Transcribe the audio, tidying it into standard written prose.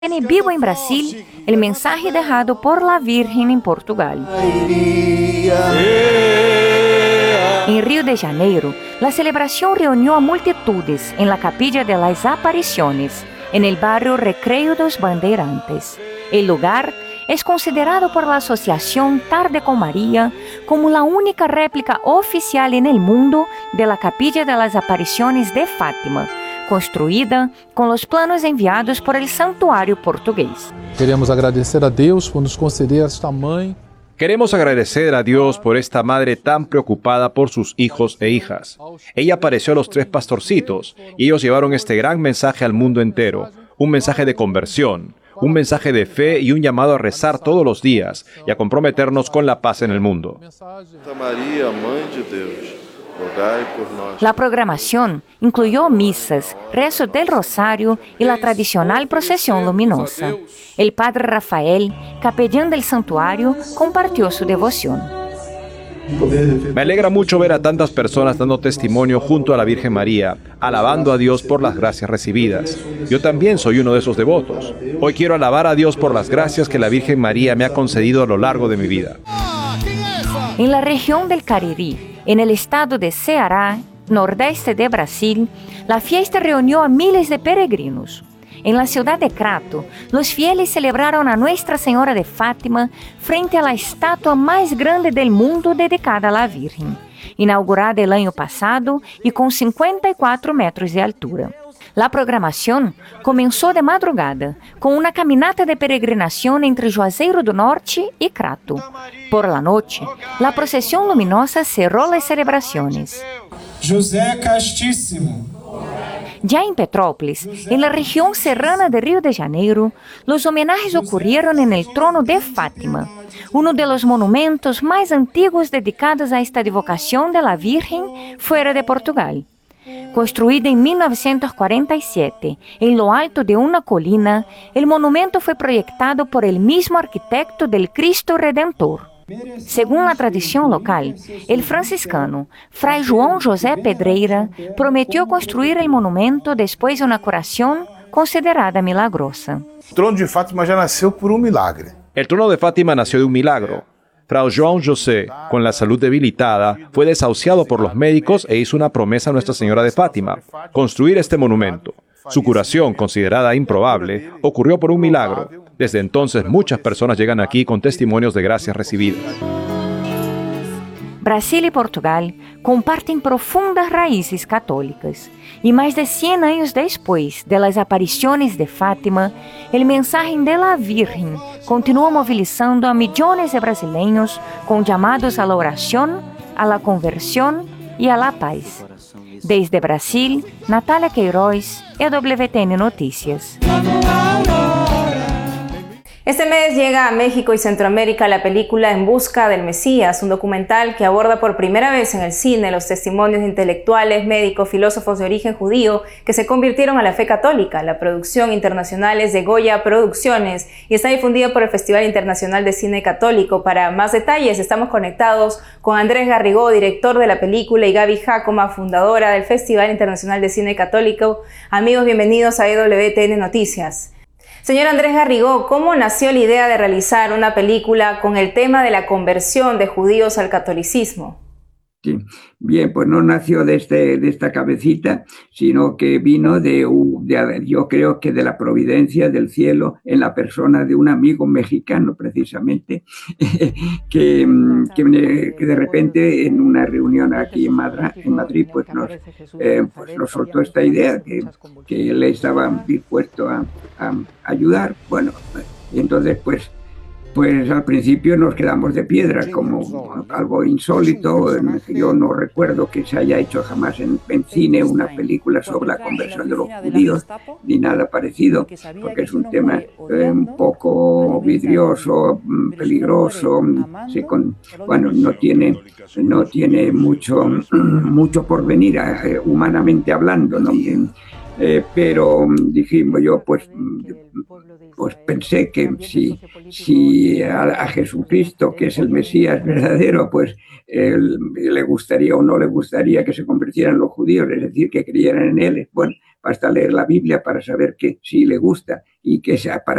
Vivo en Brasil, el mensaje dejado por la Virgen en Portugal. En Río de Janeiro, la celebración reunió a multitudes en la Capilla de las Apariciones, en el barrio Recreio dos Bandeirantes. El lugar es considerado por la Asociación Tarde con María como la única réplica oficial en el mundo de la Capilla de las Apariciones de Fátima, construída com os planos enviados por el santuário português. Queremos agradecer a Deus por nos conceder esta mãe. Queremos agradecer a Dios por esta madre tan preocupada por sus hijos e hijas. Ella apareció a los 3 pastorcitos y ellos llevaron este gran mensaje al mundo entero, un mensaje de conversión, un mensaje de fe y un llamado a rezar todos los días y a comprometernos con la paz en el mundo. María, Mãe de Deus. La programación incluyó misas, rezos del rosario y la tradicional procesión luminosa. El padre Rafael, capellán del santuario, compartió su devoción. Me alegra mucho ver a tantas personas dando testimonio junto a la Virgen María, alabando a Dios por las gracias recibidas. Yo también soy uno de esos devotos. Hoy quiero alabar a Dios por las gracias que la Virgen María me ha concedido a lo largo de mi vida. En la región del Cariri, en el estado de Ceará, nordeste de Brasil, la fiesta reunió a miles de peregrinos. En la ciudad de Crato, los fieles celebraron a Nuestra Señora de Fátima frente a la estatua más grande del mundo dedicada a la Virgen, inaugurada el año pasado y con 54 metros de altura. La programación comenzó de madrugada, con una caminata de peregrinación entre Juazeiro do Norte y Crato. Por la noche, la procesión luminosa cerró las celebraciones. José Castíssimo. Ya en Petrópolis, en la región serrana de Río de Janeiro, los homenajes ocurrieron en el trono de Fátima, uno de los monumentos más antiguos dedicados a esta devocación de la Virgen fuera de Portugal. Construído en 1947, en lo alto de una colina, el monumento fue proyectado por el mismo arquitecto del Cristo Redentor. Según la tradición local, el franciscano Fray João José Pedreira prometió construir el monumento después de una curación considerada milagrosa. O trono de Fátima já nasceu por milagre. El trono de Fátima nació de un milagro. Fray João José, con la salud debilitada, fue desahuciado por los médicos e hizo una promesa a Nuestra Señora de Fátima: construir este monumento. Su curación, considerada improbable, ocurrió por un milagro. Desde entonces, muchas personas llegan aquí con testimonios de gracias recibidas. Brasil y Portugal comparten profundas raíces católicas. Y más de 100 años después de las apariciones de Fátima, el mensaje de la Virgen continúa movilizando a millones de brasileños con llamados a la oración, a la conversión y a la paz. Desde Brasil, Natalia Queiroz, EWTN Noticias. Este mes llega a México y Centroamérica la película En busca del Mesías, un documental que aborda por primera vez en el cine los testimonios de intelectuales, médicos, filósofos de origen judío que se convirtieron a la fe católica. La producción internacional es de Goya Producciones y está difundida por el Festival Internacional de Cine Católico. Para más detalles estamos conectados con Andrés Garrigó, director de la película, y Gaby Jacoma, fundadora del Festival Internacional de Cine Católico. Amigos, bienvenidos a EWTN Noticias. Señor Andrés Garrigó, ¿cómo nació la idea de realizar una película con el tema de la conversión de judíos al catolicismo? Sí. Bien, pues no nació de esta cabecita, sino que vino yo creo que de la providencia del cielo en la persona de un amigo mexicano, precisamente, que de repente en una reunión aquí en Madrid pues nos soltó esta idea que él estaba dispuesto a ayudar. Bueno, y entonces pues al principio nos quedamos de piedra, como algo insólito. Yo no recuerdo que se haya hecho jamás en cine una película sobre la conversión de los judíos, ni nada parecido, porque es un tema un poco vidrioso, peligroso, bueno, no tiene mucho por venir, humanamente hablando, ¿no? Pero dijimos, yo pues pensé que si a Jesucristo, que es el Mesías verdadero, pues le gustaría o no le gustaría que se convirtieran los judíos, es decir, que creyeran en él. Bueno, basta leer la Biblia para saber que sí le gusta y que para